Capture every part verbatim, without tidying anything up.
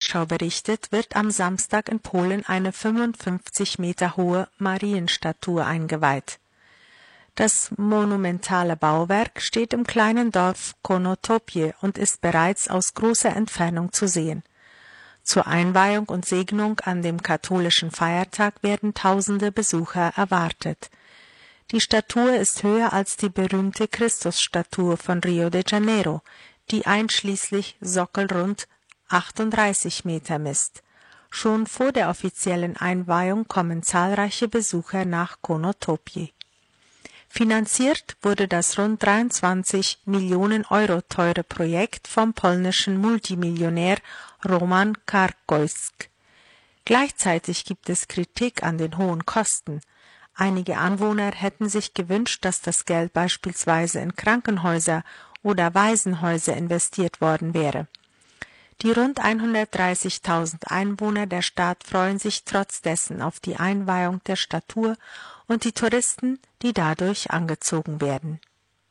Tagesschau berichtet, wird am Samstag in Polen eine fünfundfünfzig Meter hohe Marienstatue eingeweiht. Das monumentale Bauwerk steht im kleinen Dorf Konotopie und ist bereits aus großer Entfernung zu sehen. Zur Einweihung und Segnung an dem katholischen Feiertag werden tausende Besucher erwartet. Die Statue ist höher als die berühmte Christusstatue von Rio de Janeiro, die einschließlich Sockel rund achtunddreißig Meter misst. Schon vor der offiziellen Einweihung kommen zahlreiche Besucher nach Konotopie. Finanziert wurde das rund dreiundzwanzig Millionen Euro teure Projekt vom polnischen Multimillionär Roman Karkoysk. Gleichzeitig gibt es Kritik an den hohen Kosten. Einige Anwohner hätten sich gewünscht, dass das Geld beispielsweise in Krankenhäuser oder Waisenhäuser investiert worden wäre. Die rund hundertdreißigtausend Einwohner der Stadt freuen sich trotz dessen auf die Einweihung der Statue und die Touristen, die dadurch angezogen werden.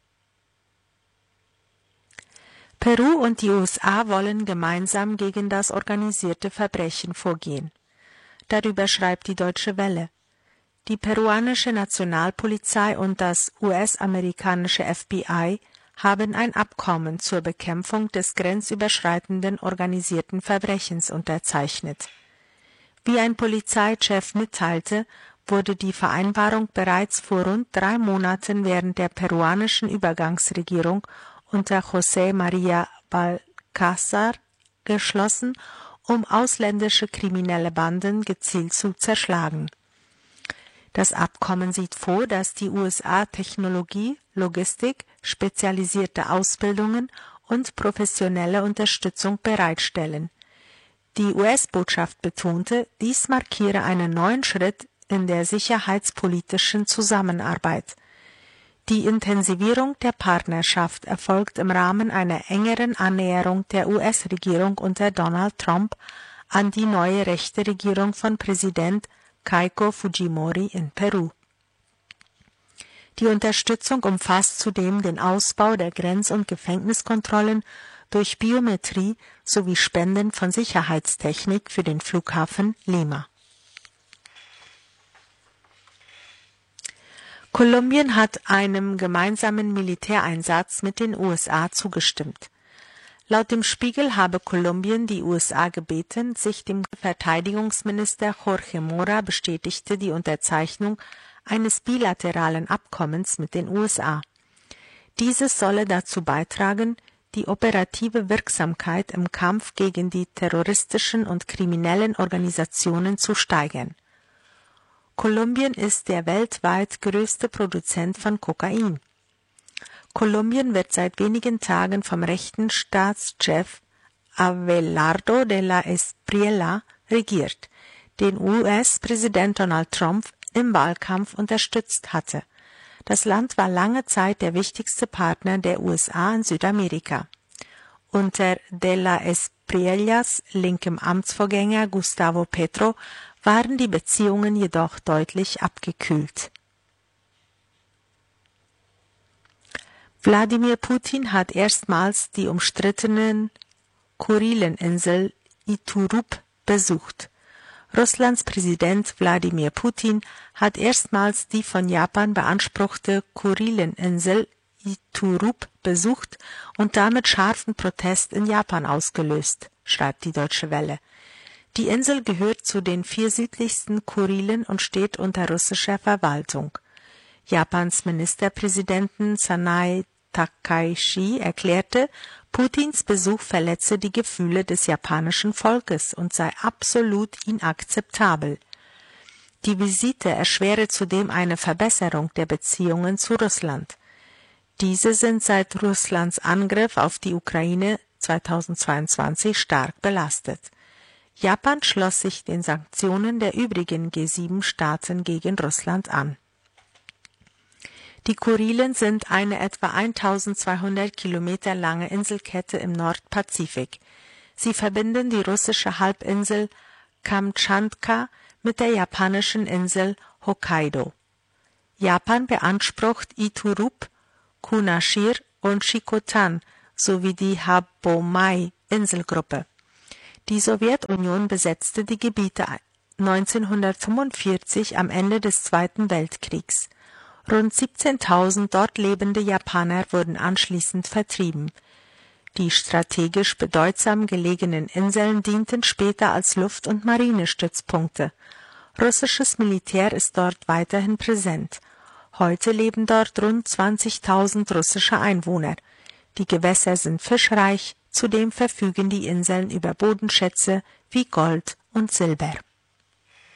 Peru und die U S A wollen gemeinsam gegen das organisierte Verbrechen vorgehen. Darüber schreibt die Deutsche Welle. Die peruanische Nationalpolizei und das U S-amerikanische F B I haben ein Abkommen zur Bekämpfung des grenzüberschreitenden organisierten Verbrechens unterzeichnet. Wie ein Polizeichef mitteilte, wurde die Vereinbarung bereits vor rund drei Monaten während der peruanischen Übergangsregierung unter José María Balcázar geschlossen, um ausländische kriminelle Banden gezielt zu zerschlagen. Das Abkommen sieht vor, dass die U S A Technologie, Logistik, spezialisierte Ausbildungen und professionelle Unterstützung bereitstellen. Die U S-Botschaft betonte, dies markiere einen neuen Schritt in der sicherheitspolitischen Zusammenarbeit. Die Intensivierung der Partnerschaft erfolgt im Rahmen einer engeren Annäherung der U S-Regierung unter Donald Trump an die neue rechte Regierung von Präsident Keiko Fujimori in Peru. Die Unterstützung umfasst zudem den Ausbau der Grenz- und Gefängniskontrollen durch Biometrie sowie Spenden von Sicherheitstechnik für den Flughafen Lima. Kolumbien hat einem gemeinsamen Militäreinsatz mit den U S A zugestimmt. Laut dem Spiegel habe Kolumbien die U S A gebeten, sich dem Verteidigungsminister Jorge Mora bestätigte die Unterzeichnung eines bilateralen Abkommens mit den U S A. Dieses solle dazu beitragen, die operative Wirksamkeit im Kampf gegen die terroristischen und kriminellen Organisationen zu steigern. Kolumbien ist der weltweit größte Produzent von Kokain. Kolumbien wird seit wenigen Tagen vom rechten Staatschef Abelardo de la Espriella regiert, den U S-Präsident Donald Trump im Wahlkampf unterstützt hatte. Das Land war lange Zeit der wichtigste Partner der U S A in Südamerika. Unter de la Espriellas linkem Amtsvorgänger Gustavo Petro waren die Beziehungen jedoch deutlich abgekühlt. Wladimir Putin hat erstmals die umstrittenen Kurilinsel Iturup besucht. Russlands Präsident Wladimir Putin hat erstmals die von Japan beanspruchte Kurilinsel Iturup besucht und damit scharfen Protest in Japan ausgelöst, schreibt die Deutsche Welle. Die Insel gehört zu den vier südlichsten Kurilen und steht unter russischer Verwaltung. Japans Ministerpräsidenten Sanae Takaichi erklärte, Putins Besuch verletze die Gefühle des japanischen Volkes und sei absolut inakzeptabel. Die Visite erschwere zudem eine Verbesserung der Beziehungen zu Russland. Diese sind seit Russlands Angriff auf die Ukraine zweitausendzweiundzwanzig stark belastet. Japan schloss sich den Sanktionen der übrigen G sieben Staaten gegen Russland an. Die Kurilen sind eine etwa eintausendzweihundert Kilometer lange Inselkette im Nordpazifik. Sie verbinden die russische Halbinsel Kamtschatka mit der japanischen Insel Hokkaido. Japan beansprucht Iturup, Kunashir und Shikotan sowie die Habomai-Inselgruppe. Die Sowjetunion besetzte die Gebiete neunzehnhundertfünfundvierzig am Ende des Zweiten Weltkriegs. Rund siebzehntausend dort lebende Japaner wurden anschließend vertrieben. Die strategisch bedeutsam gelegenen Inseln dienten später als Luft- und Marinestützpunkte. Russisches Militär ist dort weiterhin präsent. Heute leben dort rund zwanzigtausend russische Einwohner. Die Gewässer sind fischreich, zudem verfügen die Inseln über Bodenschätze wie Gold und Silber.